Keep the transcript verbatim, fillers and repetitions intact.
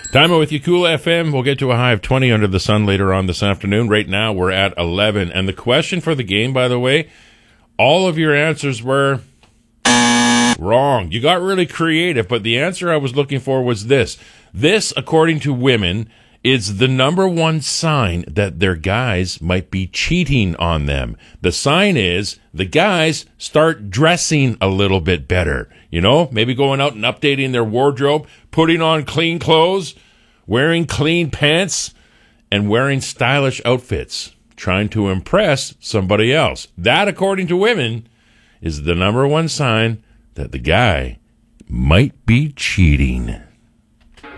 Time with you, Cool F M. We'll get to a high of twenty under the sun later on this afternoon. Right now, we're at eleven. And the question for the game, by the way, all of your answers were wrong. You got really creative, but the answer I was looking for was this. This, according to women, is the number one sign that their guys might be cheating on them. The sign is the guys start dressing a little bit better. You know, maybe going out and updating their wardrobe, putting on clean clothes, wearing clean pants, and wearing stylish outfits, trying to impress somebody else. That, according to women, is the number one sign that the guy might be cheating.